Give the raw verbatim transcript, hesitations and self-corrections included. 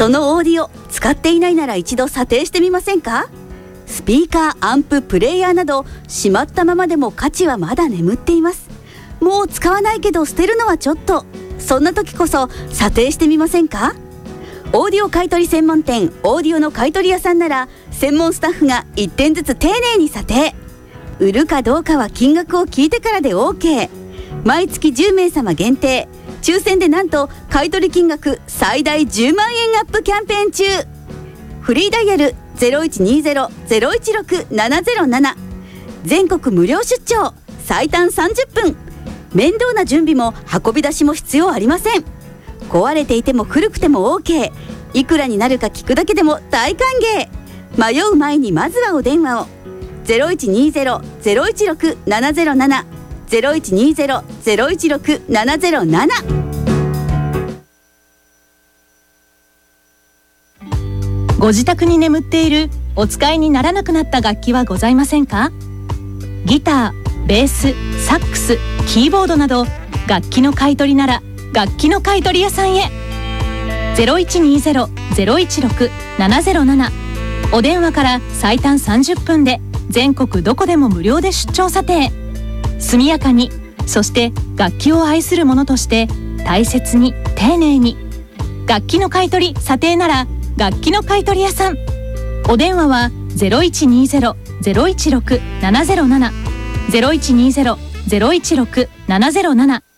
そのオーディオ使っていないなら一度査定してみませんか？スピーカー、アンプ、プレイヤーなどしまったままでも価値はまだ眠っています。もう使わないけど捨てるのはちょっと、そんな時こそ査定してみませんか？オーディオ買取専門店オーディオの買取屋さんなら専門スタッフがいってんずつ丁寧に査定。売るかどうかは金額を聞いてからで OK。 毎月じゅうめいさま限定、抽選でなんと買取金額最大じゅうまんえんアップキャンペーン中。フリーダイヤル ゼロいちにゼロ ゼロいちろく ななゼロなな、 全国無料出張、最短さんじゅっぷん。面倒な準備も運び出しも必要ありません。壊れていても古くても OK。 いくらになるか聞くだけでも大歓迎。迷う前にまずはお電話を。 ゼロいちにゼロ ゼロいちろく ななゼロなな ゼロいちにゼロ ゼロいちろく ななゼロなな。 ご自宅に眠っているお使いにならなくなった楽器はございませんか？ギター、ベース、サックス、キーボードなど楽器の買い取りなら楽器の買い取り屋さんへ。 ゼロいちにゼロ ゼロいちろく ななゼロなな、 お電話から最短さんじゅっぷんで全国どこでも無料で出張査定。速やかに、そして楽器を愛する者として大切に丁寧に。楽器の買い取り査定なら楽器の買い取り屋さん。お電話は ゼロいちにゼロ ゼロいちろく ななゼロなな ゼロいちにゼロ ゼロいちろく ななゼロなな。